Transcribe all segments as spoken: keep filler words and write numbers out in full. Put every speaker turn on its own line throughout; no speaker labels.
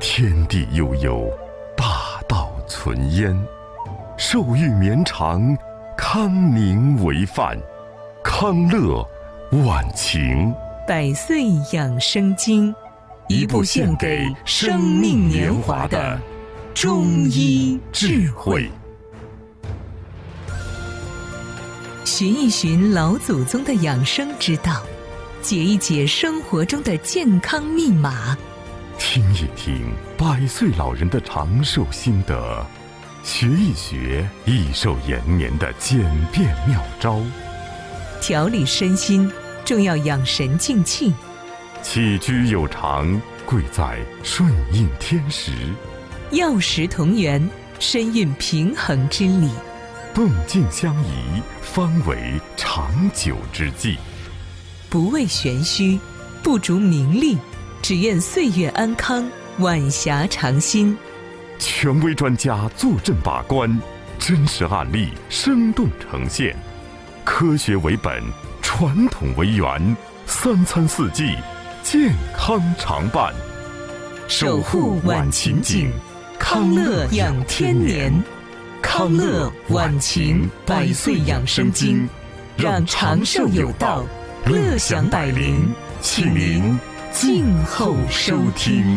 天地悠悠，大道存焉。寿欲绵长，康宁为范。康乐晚晴，
百岁养生经，一部献给生命年华的中医智慧。寻一寻老祖宗的养生之道，解一解生活中的健康密码，
听一听百岁老人的长寿心得，学一学益寿延年的简便妙招。
调理身心，重要养神静气。
起居有常，贵在顺应天时。
药食同源，深蕴平衡之理。
动静相宜，方为长久之计。
不为玄虚，不逐名利，只愿岁月安康，晚霞长新。
权威专家坐镇把关，真实案例生动呈现。科学为本，传统为源，三餐四季，健康常伴。
守护晚晴景，康乐养天年。康乐晚晴百岁养生经，让长寿有道，乐享百龄，请您静候收听。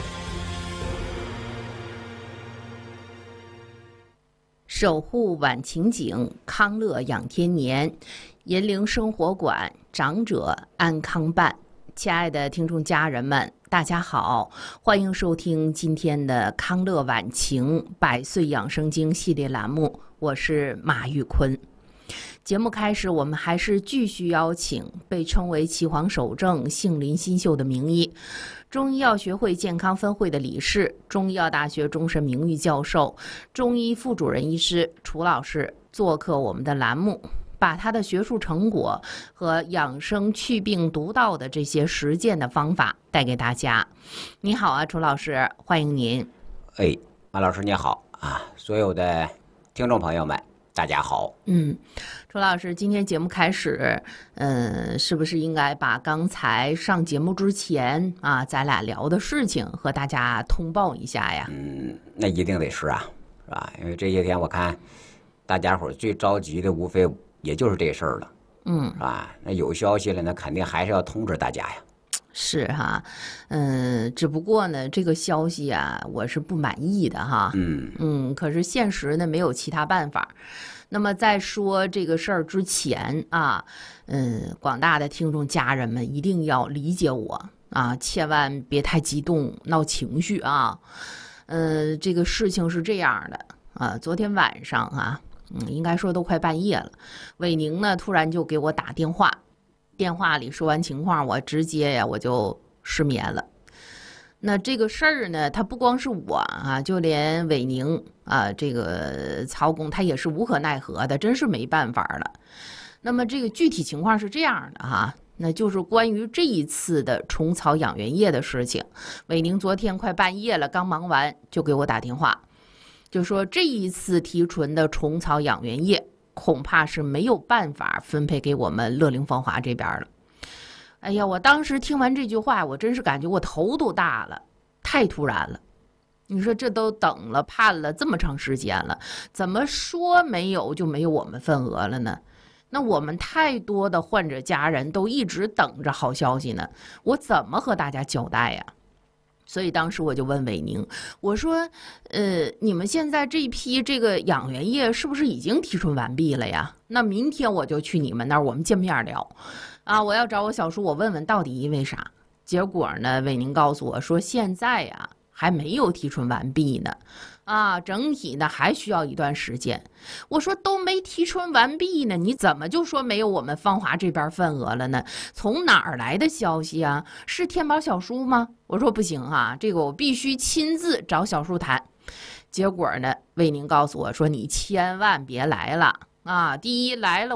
守护晚晴景，康乐养天年，银铃生活馆，长者安康伴。亲爱的听众家人们，大家好，欢迎收听今天的康乐晚晴百岁养生经系列栏目，我是马玉坤。节目开始，我们还是继续邀请被称为岐黄首正、杏林新秀的名医，中医药学会健康分会的理事，中医药大学终身名誉教授，中医副主任医师楚老师做客我们的栏目，把他的学术成果和养生祛病独到的这些实践的方法带给大家。你好啊，楚老师，欢迎您。
哎，马老师你好啊，所有的听众朋友们大家好。
嗯，楚老师，今天节目开始，嗯，是不是应该把刚才上节目之前啊，咱俩聊的事情和大家通报一下呀？
嗯，那一定得是啊，是吧？因为这些天我看大家伙最着急的无非也就是这事儿了，
嗯，
是吧？那有消息了，那肯定还是要通知大家呀。
是哈，嗯，只不过呢，这个消息啊，我是不满意的哈。
嗯
嗯，可是现实呢，没有其他办法。那么在说这个事儿之前啊，嗯，广大的听众家人们一定要理解我啊，千万别太激动闹情绪啊。呃，这个事情是这样的啊，昨天晚上啊，嗯，应该说都快半夜了，伟宁呢突然就给我打电话。电话里说完情况，我直接呀我就失眠了。那这个事儿呢，他不光是我啊，就连伟宁啊，这个曹工他也是无可奈何的，真是没办法了。那么这个具体情况是这样的哈，那就是关于这一次的虫草养元液的事情。伟宁昨天快半夜了，刚忙完就给我打电话，就说这一次提纯的虫草养元液恐怕是没有办法分配给我们乐龄芳华这边了。哎呀，我当时听完这句话，我真是感觉我头都大了，太突然了。你说这都等了盼了这么长时间了，怎么说没有就没有我们份额了呢？那我们太多的患者家人都一直等着好消息呢，我怎么和大家交代呀？所以当时我就问伟宁，我说，呃，你们现在这批这个养元液是不是已经提纯完毕了呀？那明天我就去你们那儿，我们见面聊。啊，我要找我小叔，我问问到底因为啥？结果呢，伟宁告诉我说，现在呀还没有提纯完毕呢，啊，整体呢还需要一段时间。我说都没提纯完毕呢，你怎么就说没有我们芳华这边份额了呢？从哪儿来的消息啊？是天宝小叔吗？我说不行啊，这个我必须亲自找小叔谈。结果呢，魏宁告诉我说，你千万别来了啊！第一来了。